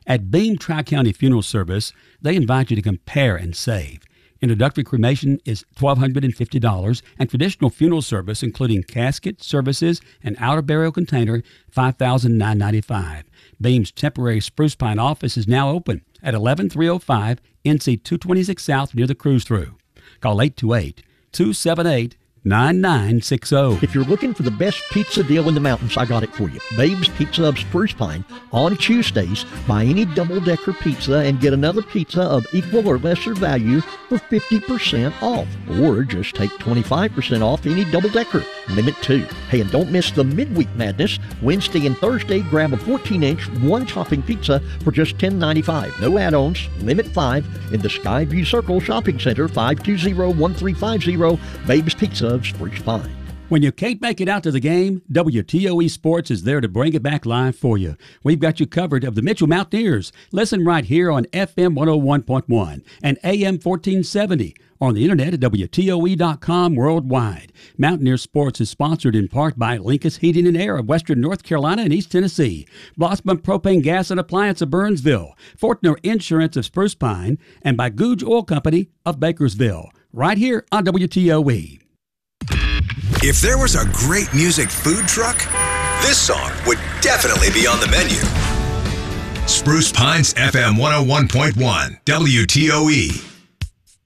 At Beam Tri-County Funeral Service, they invite you to compare and save. Introductory cremation is $1,250, and traditional funeral service, including casket, services, and outer burial container, $5,995. Beam's temporary Spruce Pine office is now open at 11305 NC 226 South near the cruise-through. Call 828-278-9960. If you're looking for the best pizza deal in the mountains, I got it for you. Babe's Pizza of Spruce Pine. On Tuesdays, buy any double-decker pizza and get another pizza of equal or lesser value for 50% off. Or just take 25% off any double-decker. Limit 2. Hey, and don't miss the Midweek Madness. Wednesday and Thursday, grab a 14-inch, one-topping pizza for just $10.95. No add-ons. Limit 5 in the Skyview Circle Shopping Center, 520-1350. Babe's Pizza of Spruce Pine. When you can't make it out to the game, WTOE Sports is there to bring it back live for you. We've got you covered of the Mitchell Mountaineers. Listen right here on FM 101.1 and AM 1470. On the internet at WTOE.com worldwide. Mountaineer Sports is sponsored in part by Lincoln's Heating and Air of Western North Carolina and East Tennessee, Blossman Propane Gas and Appliance of Burnsville, Fortner Insurance of Spruce Pine, and by Googe Oil Company of Bakersville. Right here on WTOE. If there was a great music food truck, this song would definitely be on the menu. Spruce Pines FM 101.1 WTOE.